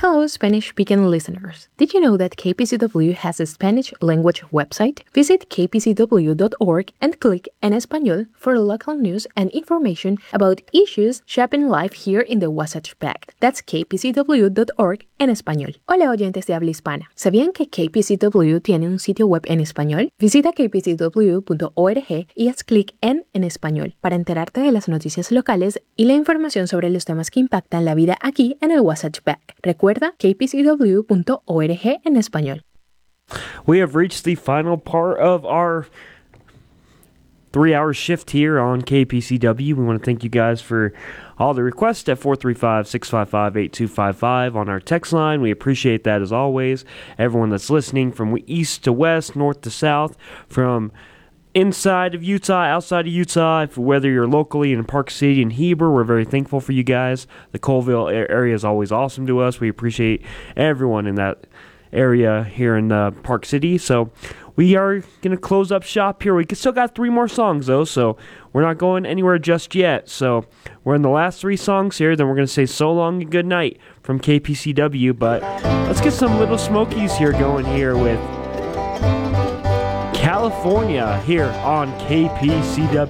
Hello, Spanish-speaking listeners. Did you know that KPCW has a Spanish language website? Visit kpcw.org and click En Español for local news and information about issues shaping life here in the Wasatch Back. That's kpcw.org en español. Hola, oyentes de habla hispana. ¿Sabían que KPCW tiene un sitio web en español? Visita kpcw.org y haz clic en Español para enterarte de las noticias locales y la información sobre los temas que impactan la vida aquí en el Wasatch Back. Recuerda kpcw.org en español. We have reached the final part of our 3-hour shift here on KPCW. We want to thank you guys for all the requests at 435-655-8255 on our text line. We appreciate that as always. Everyone that's listening from east to west, north to south, from inside of Utah, outside of Utah, whether you're locally in Park City and Heber, we're very thankful for you guys. The Colville area is always awesome to us. We appreciate everyone in that area here in Park City. So we are going to close up shop here. We still got 3 more songs, though, so we're not going anywhere just yet. So we're in the last 3 songs here. Then we're going to say so long and good night from KPCW. But let's get some Little Smokies here going here with California here on KPCW.